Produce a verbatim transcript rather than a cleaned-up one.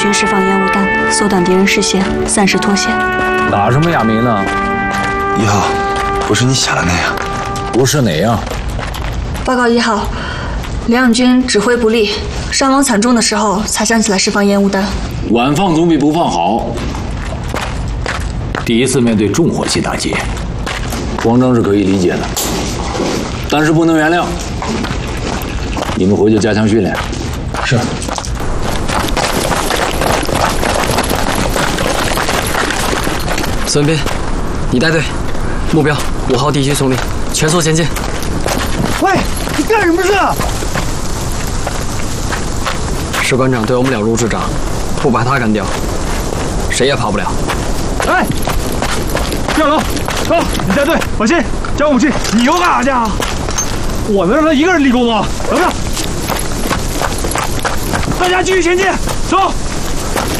军释放烟雾弹，缩短敌人视线，暂时脱险。 打什么哑谜呢？ 一号，不是你想的那样。 不是哪样？ 报告一号，两养军指挥不力，伤亡惨重的时候才想起来释放烟雾弹。 晚放总比不放好。第一次面对重火器打击，慌张是可以理解的，但是不能原谅。你们回去加强训练。是。 孙斌，你带队，目标五号地区丛林，全速前进。 喂，你干什么去啊？ 士官长对我们了如指掌，不把他干掉，谁也跑不了。 哎，赵龙，走，你带队，放心，交武器，你又干啥去啊？我能让他一个人立功吗？等着，大家继续前进，走。